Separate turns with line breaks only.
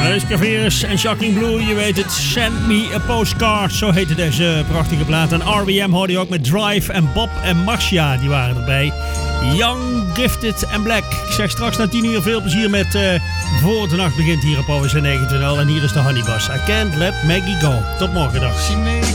Caveres en Shocking Blue, je weet het. Send Me a Postcard, zo heette deze prachtige plaat. En R.E.M. hoorde je ook met Drive en Bob en Marcia, die waren erbij. Young, Gifted en Black. Ik zeg straks na 10 uur veel plezier met Voor de Nacht begint hier op OSN 29. En hier is de Honeybus. I Can't Let Maggie Go. Tot morgen, dag.